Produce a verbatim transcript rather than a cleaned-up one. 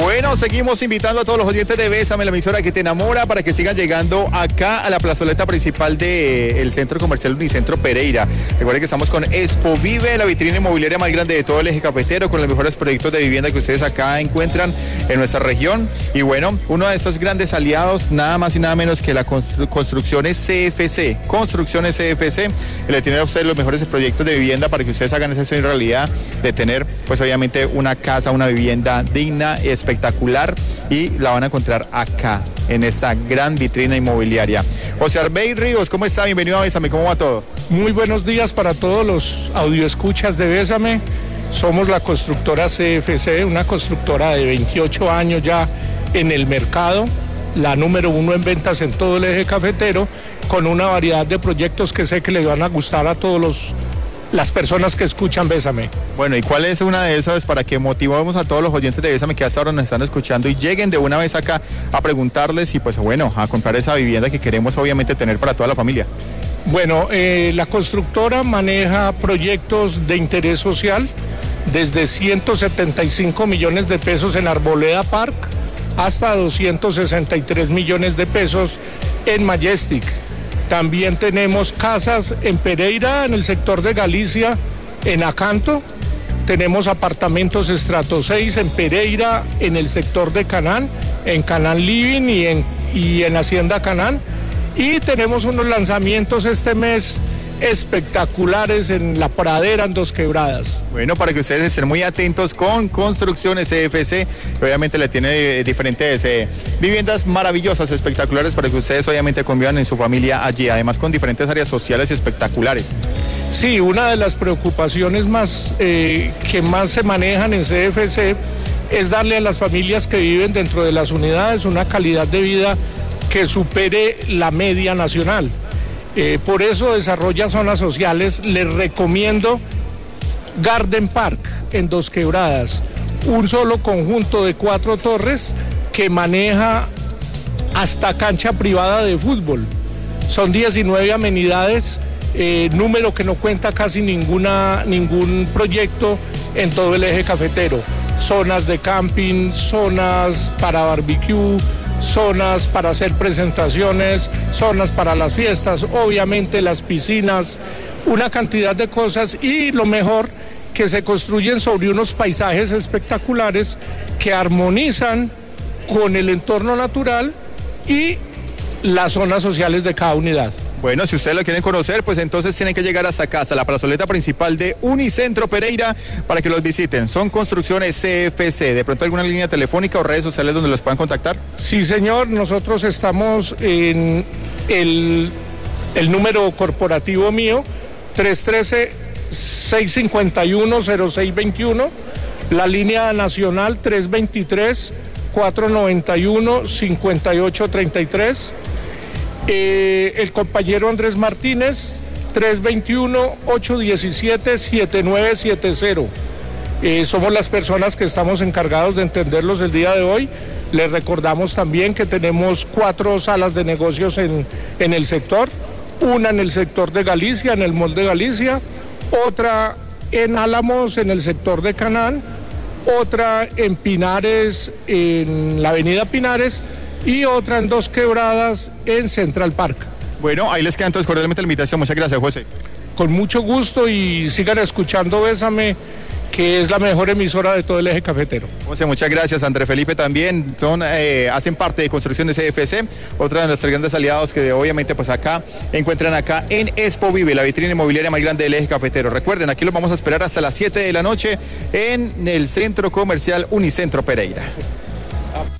Bueno, seguimos invitando a todos los oyentes de Bésame, la emisora que te enamora, para que sigan llegando acá a la plazoleta principal del Centro Comercial Unicentro Pereira. Recuerden que estamos con Expo Vive, la vitrina inmobiliaria más grande de todo el eje cafetero, con los mejores proyectos de vivienda que ustedes acá encuentran en nuestra región. Y bueno, uno de estos grandes aliados, nada más y nada menos que la constru Construcciones C F C. Construcciones C F C, que le tiene a ustedes los mejores proyectos de vivienda para que ustedes hagan ese sueño realidad de tener, pues obviamente, una casa, una vivienda digna, espectacular, y la van a encontrar acá, en esta gran vitrina inmobiliaria. José Arbey Ríos, ¿cómo está? Bienvenido a Bésame, ¿cómo va todo? Muy buenos días para todos los audioescuchas de Bésame. Somos la constructora C F C, una constructora de veintiocho años ya en el mercado, la número uno en ventas en todo el eje cafetero, con una variedad de proyectos que sé que les van a gustar a todos los las personas que escuchan Bésame. Bueno, ¿y cuál es una de esas para que motivemos a todos los oyentes de Bésame que hasta ahora nos están escuchando y lleguen de una vez acá a preguntarles y pues bueno, a comprar esa vivienda que queremos obviamente tener para toda la familia? Bueno, eh, la constructora maneja proyectos de interés social desde ciento setenta y cinco millones de pesos en Arboleda Park hasta doscientos sesenta y tres millones de pesos en Majestic. También tenemos casas en Pereira, en el sector de Galicia, en Acanto. Tenemos apartamentos estrato seis en Pereira, en el sector de Canán, en Canán Living y en, y en Hacienda Canán. Y tenemos unos lanzamientos este mes espectaculares en La Pradera, en Dos Quebradas. Bueno, para que ustedes estén muy atentos con Construcciones C F C, que obviamente le tiene diferentes eh, viviendas maravillosas, espectaculares, para que ustedes obviamente convivan en su familia allí, además con diferentes áreas sociales espectaculares. Sí, una de las preocupaciones más eh, que más se manejan en C F C es darle a las familias que viven dentro de las unidades una calidad de vida que supere la media nacional. Eh, por eso desarrolla zonas sociales. Les recomiendo Garden Park en Dos Quebradas, un solo conjunto de cuatro torres que maneja hasta cancha privada de fútbol. Son diecinueve amenidades, eh, número que no cuenta casi ninguna, ningún proyecto en todo el eje cafetero. Zonas de camping, zonas para barbecue, zonas para hacer presentaciones, zonas para las fiestas, obviamente las piscinas, una cantidad de cosas, y lo mejor, que se construyen sobre unos paisajes espectaculares que armonizan con el entorno natural y las zonas sociales de cada unidad. Bueno, si ustedes lo quieren conocer, pues entonces tienen que llegar hasta acá, hasta la plazoleta principal de Unicentro Pereira, para que los visiten. Son Construcciones C F C. ¿De pronto alguna línea telefónica o redes sociales donde los puedan contactar? Sí, señor. Nosotros estamos en el, el número corporativo mío, tres uno tres, seis cinco uno, cero seis dos uno. La línea nacional, tres dos tres, cuatro nueve uno, cinco ocho tres tres. Eh, el compañero Andrés Martínez, tres dos uno, ocho uno siete, siete nueve siete cero. Eh, somos las personas que estamos encargados de entenderlos el día de hoy. Les recordamos también que tenemos cuatro salas de negocios en, en el sector, una en el sector de Galicia, en el Mall de Galicia, otra en Álamos, en el sector de Canán, otra en Pinares, en la avenida Pinares, y otra en Dos Quebradas, en Central Park. Bueno, ahí les queda entonces cordialmente la invitación. Muchas gracias, José. Con mucho gusto, y sigan escuchando Bésame, que es la mejor emisora de todo el eje cafetero. José, muchas gracias. André Felipe también, son, eh, hacen parte de Construcciones C F C, otra de nuestros grandes aliados que obviamente pues acá encuentran acá en Expo Vive, la vitrina inmobiliaria más grande del eje cafetero. Recuerden, aquí los vamos a esperar hasta las siete de la noche en el Centro Comercial Unicentro Pereira.